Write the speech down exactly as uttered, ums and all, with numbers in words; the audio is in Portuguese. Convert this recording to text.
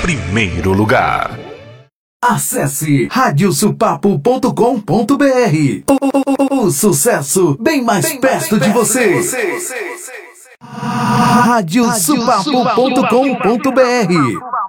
primeiro lugar. Acesse rádio supapo ponto com ponto br. O, o, o sucesso bem mais bem perto, mais de, perto você. de você. rádio supapo ponto com ponto br